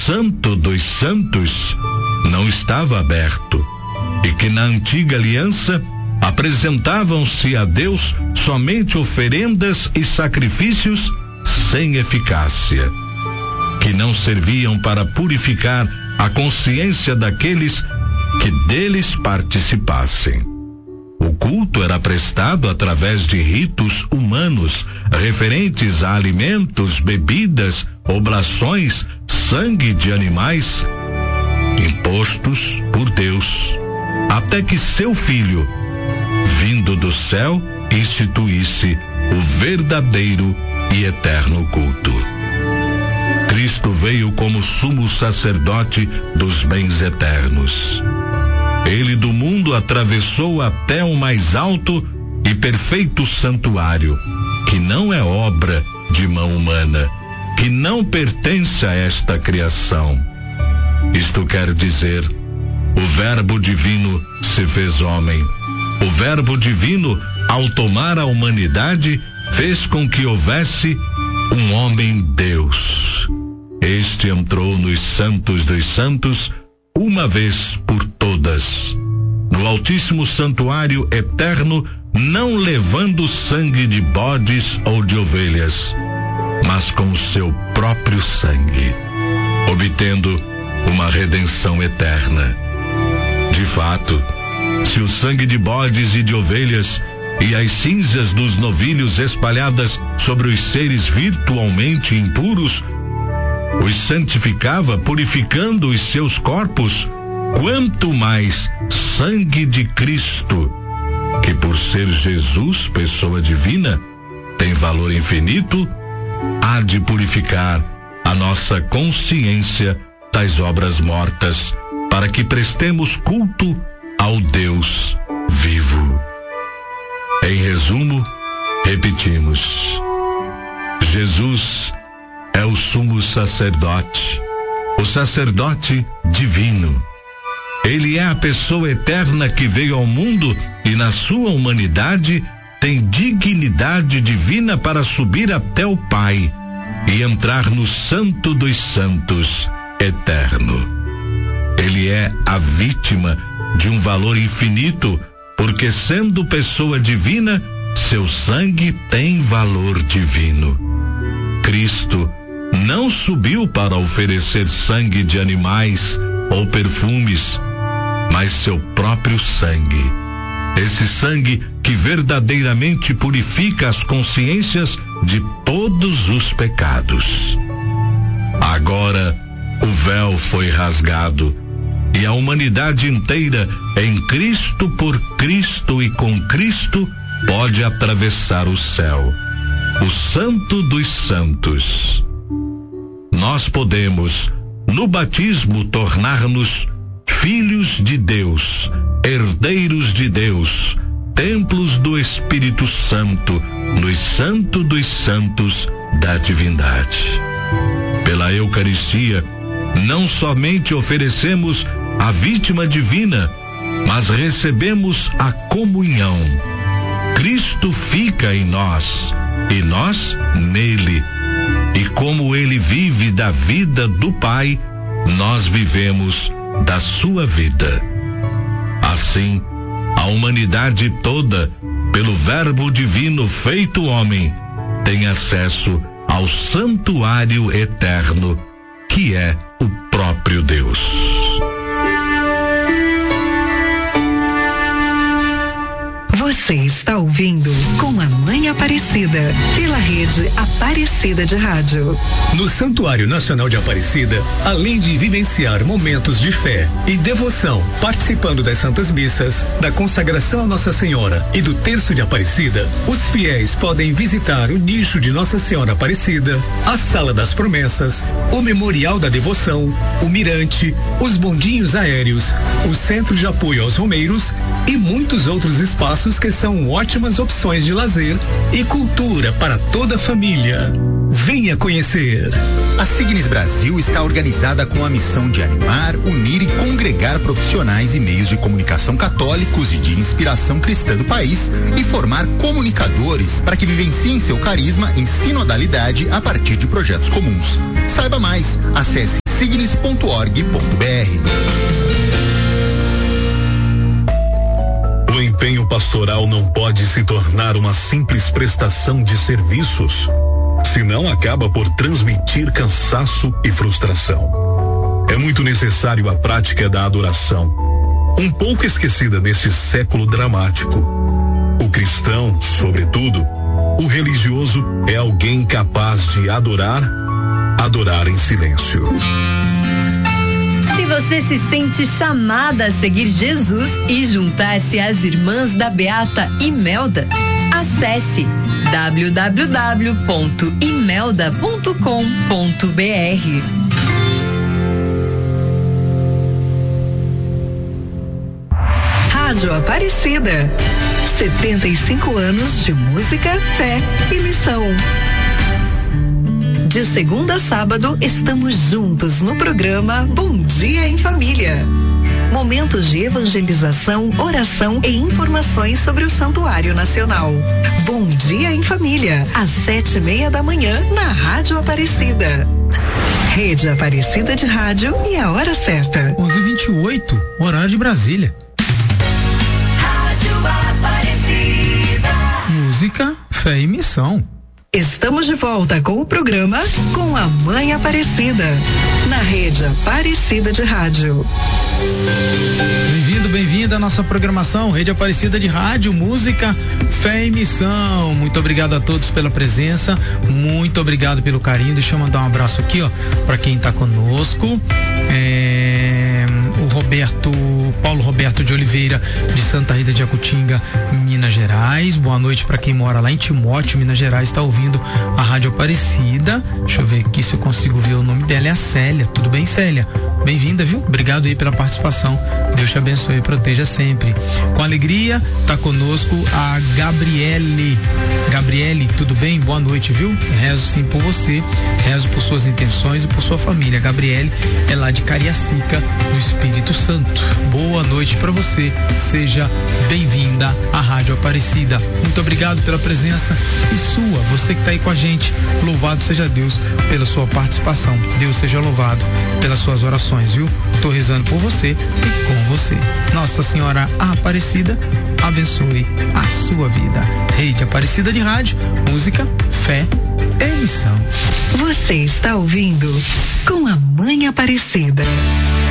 Santo dos Santos não estava aberto e que na antiga aliança apresentavam-se a Deus somente oferendas e sacrifícios sem eficácia, que não serviam para purificar a consciência daqueles que deles participassem. O culto era prestado através de ritos humanos, referentes a alimentos, bebidas, oblações, sangue de animais, impostos por Deus, até que seu Filho, vindo do céu, instituísse o verdadeiro e eterno culto. Cristo veio como sumo sacerdote dos bens eternos. Ele do mundo atravessou até o mais alto e perfeito santuário, que não é obra de mão humana, que não pertence a esta criação. Isto quer dizer, o Verbo divino se fez homem. O Verbo divino, ao tomar a humanidade, fez com que houvesse um homem-Deus. Este entrou nos santos dos santos uma vez por todas, no altíssimo santuário eterno, não levando sangue de bodes ou de ovelhas, mas com o seu próprio sangue, obtendo uma redenção eterna. De fato, se o sangue de bodes e de ovelhas e as cinzas dos novilhos espalhadas sobre os seres virtualmente impuros os santificava, purificando os seus corpos, quanto mais sangue de Cristo, que por ser Jesus, pessoa divina, tem valor infinito, há de purificar a nossa consciência das obras mortas, para que prestemos culto ao Deus vivo. Em resumo, repetimos: Jesus é o sumo sacerdote, o sacerdote divino. Ele é a pessoa eterna que veio ao mundo e na sua humanidade tem dignidade divina para subir até o Pai e entrar no Santo dos Santos eterno. Ele é a vítima de um valor infinito, porque sendo pessoa divina, seu sangue tem valor divino. Cristo não subiu para oferecer sangue de animais ou perfumes, mas seu próprio sangue. Esse sangue que verdadeiramente purifica as consciências de todos os pecados. Agora o véu foi rasgado e a humanidade inteira, em Cristo, por Cristo e com Cristo, pode atravessar o céu, o Santo dos Santos. Nós podemos, no batismo, tornar-nos filhos de Deus, herdeiros de Deus, templos do Espírito Santo, no Santo dos Santos da divindade. Pela Eucaristia, não somente oferecemos a vítima divina, mas recebemos a comunhão. Cristo fica em nós e nós nele. E como ele vive da vida do Pai, nós vivemos da sua vida. Assim, a humanidade toda, pelo Verbo divino feito homem, tem acesso ao santuário eterno, que é o próprio Deus. Você está ouvindo Com a Mãe Aparecida, pela rede Aparecida de Rádio. No Santuário Nacional de Aparecida, além de vivenciar momentos de fé e devoção, participando das Santas Missas, da consagração a Nossa Senhora e do Terço de Aparecida, os fiéis podem visitar o nicho de Nossa Senhora Aparecida, a Sala das Promessas, o Memorial da Devoção, o Mirante, os bondinhos aéreos, o Centro de Apoio aos Romeiros e muitos outros espaços que são ótimas opções de lazer e cultura para toda a família. Venha conhecer. A Signes Brasil está organizada com a missão de animar, unir e congregar profissionais e meios de comunicação católicos e de inspiração cristã do país e formar comunicadores para que vivenciem seu carisma em sinodalidade a partir de projetos comuns. Saiba mais, acesse O empenho pastoral não pode se tornar uma simples prestação de serviços, senão acaba por transmitir cansaço e frustração. É muito necessário a prática da adoração, um pouco esquecida neste século dramático. O cristão, sobretudo, o religioso, é alguém capaz de adorar em silêncio. Se você se sente chamada a seguir Jesus e juntar-se às irmãs da Beata Imelda, acesse www.imelda.com.br. Rádio Aparecida. 75 anos de música, fé e missão. De segunda a sábado, estamos juntos no programa Bom Dia em Família. Momentos de evangelização, oração e informações sobre o Santuário Nacional. Bom Dia em Família, às 7:30 da manhã, na Rádio Aparecida. Rede Aparecida de Rádio e a hora certa. 11h28, horário de Brasília. Rádio Aparecida. Música, fé e missão. Estamos de volta com o programa Com a Mãe Aparecida, na Rede Aparecida de Rádio. Bem-vindo, bem-vinda à nossa programação Rede Aparecida de Rádio, música, fé e missão. Muito obrigado a todos pela presença, muito obrigado pelo carinho. Deixa eu mandar um abraço aqui, para quem está conosco. O Paulo Roberto de Oliveira, de Santa Rita de Jacutinga, Minas Gerais. Boa noite para quem mora lá em Timóteo, Minas Gerais, está ouvindo a Rádio Aparecida. Deixa eu ver aqui se eu consigo ver o nome dela. É a Célia. Tudo bem, Célia? Bem-vinda, viu? Obrigado aí pela participação. Deus te abençoe e proteja sempre. Com alegria, tá conosco a Gabriele. Gabriele, tudo bem? Boa noite, viu? Rezo sim por você, rezo por suas intenções e por sua família. Gabriele é lá de Cariacica, no Espírito Santo. Boa noite para você. Seja bem-vinda à Rádio Aparecida. Muito obrigado pela presença e sua. Você que tá aí com a gente, louvado seja Deus pela sua participação. Deus seja louvado pelas suas orações, viu? Tô rezando por você e com você. Nossa Senhora Aparecida abençoe a sua vida. Rede Aparecida de Rádio, música, fé e missão. Você está ouvindo Com a Mãe Aparecida.